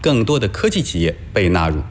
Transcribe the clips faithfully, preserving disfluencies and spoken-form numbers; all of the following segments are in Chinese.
更多的科技企业被纳入。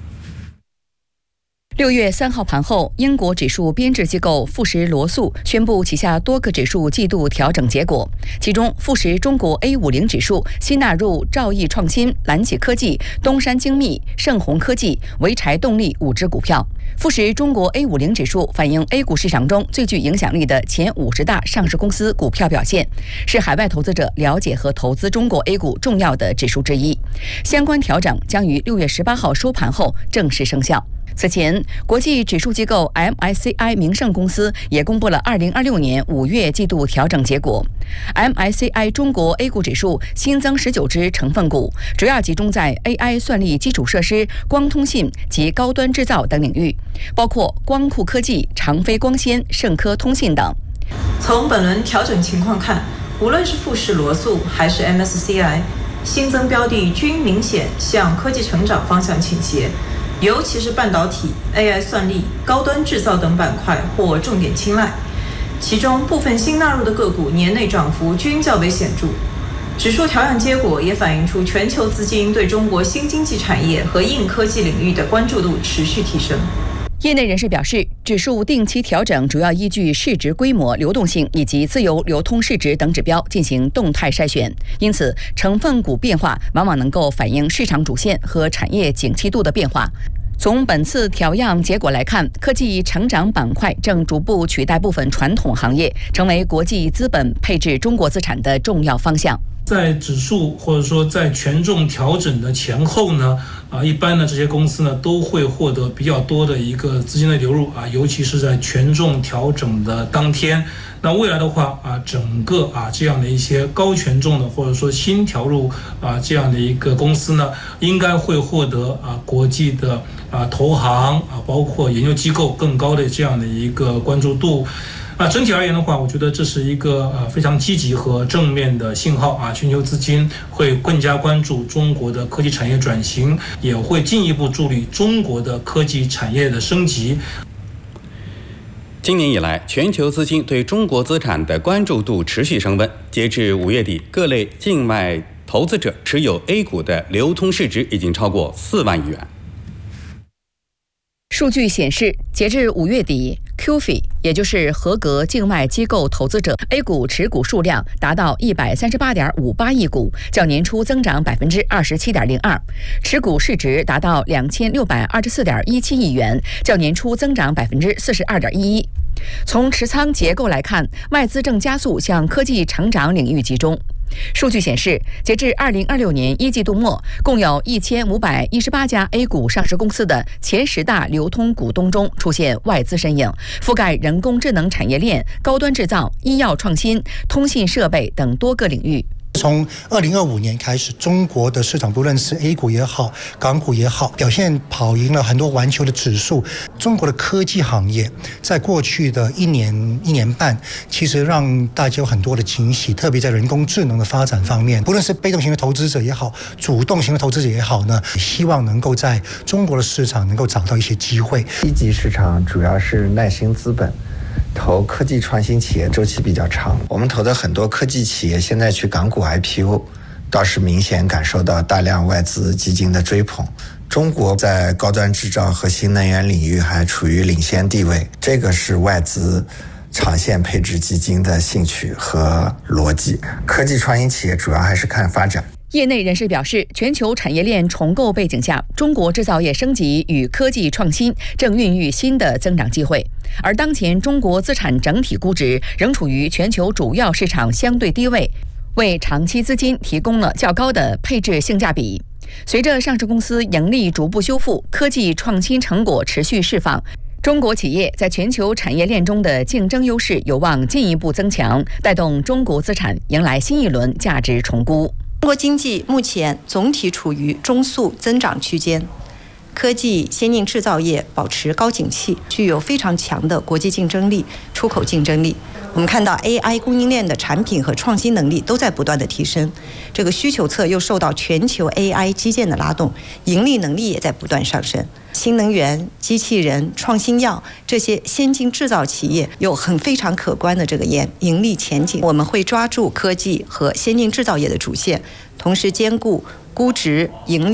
六月三号盘后，英国指数编制机构富时罗素宣布旗下多个指数季度调整结果，其中富时中国 A 五十 指数新纳入兆易创新、蓝启科技、东山精密、盛虹科技、潍柴动力五只股票。富时中国 A 五十 指数反映 A 股市场中最具影响力的前五十大上市公司股票表现，是海外投资者了解和投资中国 A 股重要的指数之一。相关调整将于六月十八号收盘后正式生效。此前，国际指数机构 M S C I 名胜公司也公布了二零二六年五月季度调整结果。M S C I 中国 A 股指数新增十九只成分股，主要集中在 A I 算力基础设施、光通信及高端制造等领域，包括光酷科技、长飞光纤、盛科通信等。 从本轮调整情况看，无论是富时罗素还是 M S C I， 新增标的均明显向科技成长方向倾斜。尤其是半导体、A I 算力、高端制造等板块或重点青睐，其中部分新纳入的个股年内涨幅均较为显著。指数调整结果也反映出全球资金对中国新经济产业和硬科技领域的关注度持续提升。 业内人士表示，指数定期调整主要依据市值规模、流动性以及自由流通市值等指标进行动态筛选，因此成分股变化往往能够反映市场主线和产业景气度的变化。从本次调样结果来看，科技成长板块正逐步取代部分传统行业，成为国际资本配置中国资产的重要方向。 在指数或者说在权重调整的前后呢，啊，一般呢这些公司呢都会获得比较多的一个资金的流入啊，尤其是在权重调整的当天。那未来的话啊，整个啊这样的一些高权重的或者说新调入啊这样的一个公司呢，应该会获得啊国际的啊投行啊包括研究机构更高的这样的一个关注度。啊，整体而言的话，我觉得这是一个呃非常积极和正面的信号啊，全球资金会更加关注中国的科技产业转型，也会进一步助力中国的科技产业的升级。 今年以来，全球资金对中国资产的关注度持续升温。截至五月底，各类境外投资者持有 A 股的流通市值已经超过四万亿元。 数据显示，截至五月底 ，Q F I 也就是合格境外机构投资者 A 股持股数量达到一百三十八点五八亿股，较年初增长百分之二十七点零二，持股市值达到两千六百二十四点一七亿元，较年初增长百分之四十二点一一。从持仓结构来看，外资正加速向科技成长领域集中。数据显示，截至二零二六年一季度末，共有一千五百一十八家 A 股上市公司的前十大流通股东中出现外资身影，覆盖人工智能产业链、高端制造、医药创新、通信设备等多个领域。 从二零二五年开始，中国的市场不论是 A 股也好，港股也好，表现跑赢了很多环球的指数。中国的科技行业在过去的一年一年半，其实让大家有很多的惊喜，特别在人工智能的发展方面，不论是被动型的投资者也好，主动型的投资者也好呢，希望能够在中国的市场能够找到一些机会。 一级市场主要是耐心资本。投科技创新企业周期比较长，我们投的很多科技企业现在去港股 I P O， 倒是明显感受到大量外资基金的追捧。中国在高端制造和新能源领域还处于领先地位，这个是外资长线配置基金的兴趣和逻辑。科技创新企业主要还是看发展。 业内人士表示，全球产业链重构背景下，中国制造业升级与科技创新正孕育新的增长机会。而当前中国资产整体估值仍处于全球主要市场相对低位，为长期资金提供了较高的配置性价比。随着上市公司盈利逐步修复，科技创新成果持续释放，中国企业在全球产业链中的竞争优势有望进一步增强，带动中国资产迎来新一轮价值重估。 中国经济目前总体处于中速增长区间，科技先进制造业保持高景气，具有非常强的国际竞争力、出口竞争力。我们看到 A I 供应链的产品和创新能力都在不断的提升，这个需求侧又受到全球 A I 基建的拉动，盈利能力也在不断上升。新能源、机器人、创新药这些先进制造企业有很非常可观的这个盈盈利前景。我们会抓住科技和先进制造业的主线，同时兼顾估值、盈利。